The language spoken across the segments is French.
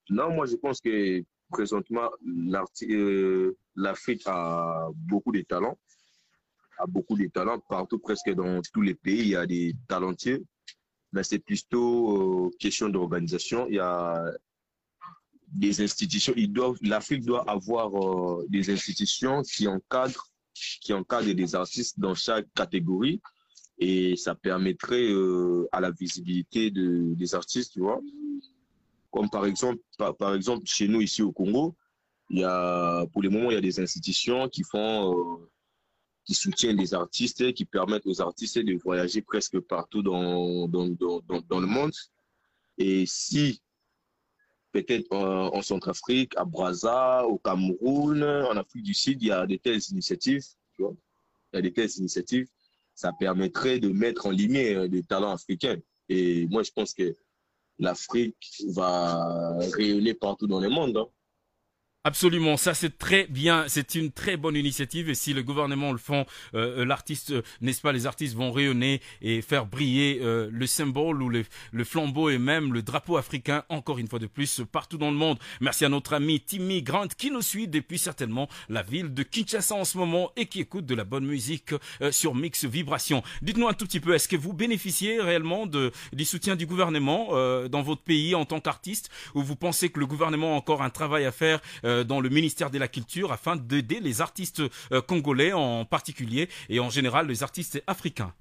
Non, moi je pense que présentement, l'Afrique a beaucoup de talents partout, presque dans tous les pays, il y a des talentueux, mais c'est plutôt question d'organisation. Il y a des institutions, l'Afrique doit avoir des institutions qui encadrent des artistes dans chaque catégorie et ça permettrait à la visibilité des artistes, tu vois. Comme par exemple, chez nous ici au Congo, pour le moment, il y a des institutions qui soutiennent les artistes, qui permettent aux artistes de voyager presque partout dans le monde. Et si peut-être en Centrafrique, à Brazza, au Cameroun, en Afrique du Sud, il y a de telles initiatives, tu vois, il y a de telles initiatives, ça permettrait de mettre en lumière des talents africains. Et moi, je pense que l'Afrique va rayonner partout dans le monde. Hein. Absolument, ça c'est très bien, c'est une très bonne initiative et si le gouvernement le font, l'artiste, n'est-ce pas, les artistes vont rayonner et faire briller le symbole ou le flambeau et même le drapeau africain encore une fois de plus partout dans le monde. Merci à notre ami Timmy Grant qui nous suit depuis certainement la ville de Kinshasa en ce moment et qui écoute de la bonne musique sur Mix Vibration. Dites-nous un tout petit peu, est-ce que vous bénéficiez réellement du soutien du gouvernement dans votre pays en tant qu'artiste ou vous pensez que le gouvernement a encore un travail à faire dans le ministère de la Culture afin d'aider les artistes congolais en particulier et en général les artistes africains?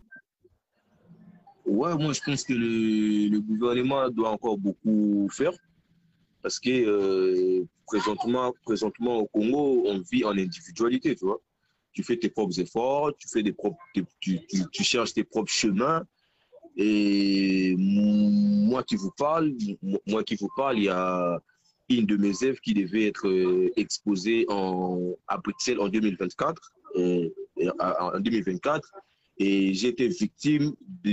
Ouais, moi je pense que le gouvernement doit encore beaucoup faire parce que présentement au Congo, on vit en individualité, tu vois. Tu fais tes propres efforts, tu cherches tes propres chemins. Et moi qui vous parle, il y a une de mes œuvres qui devait être exposée à Bruxelles en 2024. En 2024 et j'ai été victime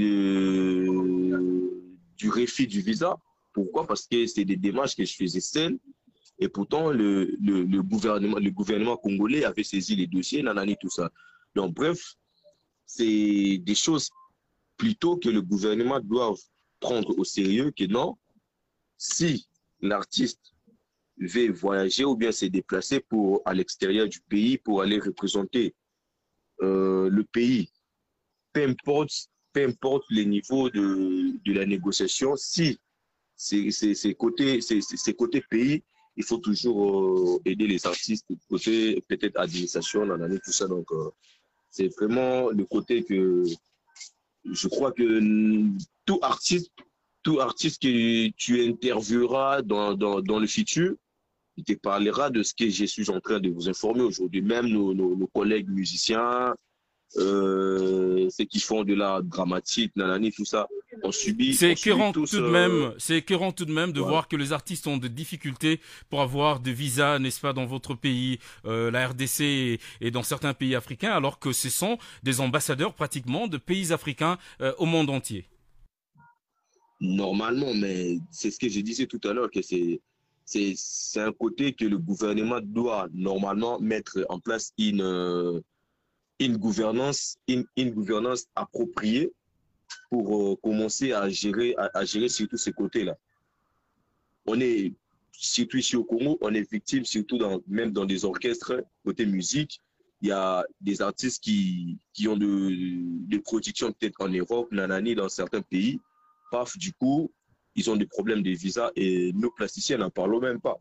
du refus du visa. Pourquoi? Parce que c'est des démarches que je faisais seul et pourtant le gouvernement congolais avait saisi les dossiers, nanani, tout ça. Donc bref, c'est des choses plutôt que le gouvernement doit prendre au sérieux que non. Si l'artiste veut voyager ou bien se déplacer à l'extérieur du pays pour aller représenter le pays, peu importe les niveaux de la négociation, si c'est côté pays, il faut toujours aider les artistes, côté peut-être administration, tout ça. Donc, c'est vraiment le côté que je crois que tout artiste que tu intervieweras dans le futur, il te parlera de ce que je suis en train de vous informer aujourd'hui. Même nos collègues musiciens, ceux qui font de l'art dramatique, nanani, tout ça, on subit tous. C'est écœurant tout de même de voir que les artistes ont des difficultés pour avoir des visas, n'est-ce pas, dans votre pays, la RDC et dans certains pays africains, alors que ce sont des ambassadeurs pratiquement de pays africains au monde entier. Normalement, mais c'est ce que je disais tout à l'heure, que c'est un côté que le gouvernement doit normalement mettre en place une gouvernance appropriée pour commencer à gérer surtout ces côtés-là. On est, surtout ici au Congo, on est victime, surtout même dans des orchestres, côté musique. Il y a des artistes qui ont des productions peut-être en Europe, nanani, dans certains pays. Paf, du coup, ils ont des problèmes de visa et nous, plasticiens, n'en parlons même pas.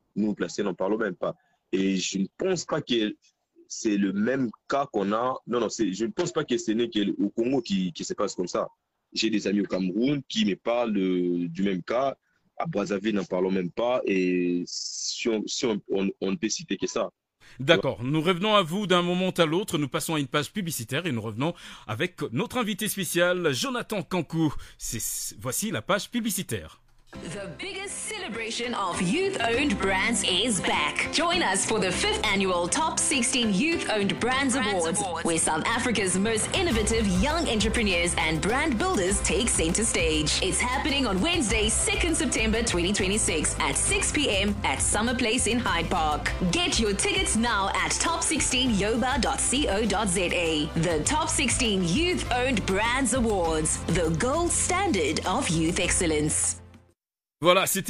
Et je ne pense pas que c'est le même cas qu'on a. Non, je ne pense pas que ce n'est qu'au Congo qui se passe comme ça. J'ai des amis au Cameroun qui me parlent du même cas. À Brazzaville, n'en parlons même pas. Et si on ne peut citer que ça. D'accord, nous revenons à vous d'un moment à l'autre, nous passons à une page publicitaire et nous revenons avec notre invité spécial, Jonathan Kankou. Voici la page publicitaire. The biggest celebration of youth-owned brands is back. Join us for the 5th annual Top 16 Youth-Owned Brands Awards, where South Africa's most innovative young entrepreneurs and brand builders take center stage. It's happening on Wednesday, 2nd September 2026 at 6 p.m. at Summer Place in Hyde Park. Get your tickets now at top16yoba.co.za. The Top 16 Youth-Owned Brands Awards, the gold standard of youth excellence. Voilà, c'était